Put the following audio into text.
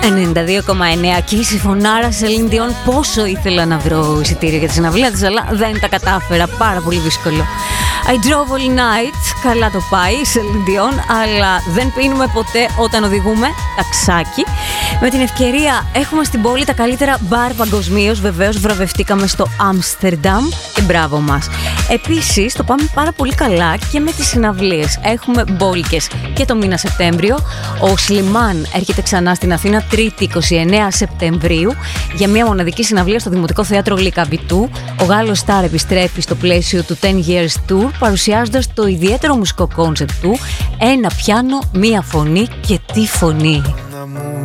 92,9 και η φωνάρα Celine Dion. Πόσο ήθελα να βρω εισιτήρια για τη συναυλία της, αλλά δεν τα κατάφερα. Πάρα πολύ δύσκολο. I drove all night. Καλά το πάει, Celine Dion, αλλά δεν πίνουμε ποτέ όταν οδηγούμε. Ταξάκι. Με την ευκαιρία έχουμε στην πόλη τα καλύτερα μπαρ παγκοσμίως. Βεβαίως βραβευτήκαμε στο Άμστερνταμ και μπράβο μας. Επίσης το πάμε πάρα πολύ καλά και με τις συναυλίες. Έχουμε μπόλικες και το μήνα Σεπτέμβριο. Ο Σλιμάν έρχεται ξανά στην Αθήνα 3η 29 Σεπτεμβρίου για μια μοναδική συναυλία στο Δημοτικό Θέατρο Λυκαβητού. Ο Γάλλος Σταρ επιστρέφει στο πλαίσιο του 10 Years Tour παρουσιάζοντας το ιδιαίτερο μουσικό κόνσεπτ του. Ένα πιάνο, μία φωνή και τι φωνή.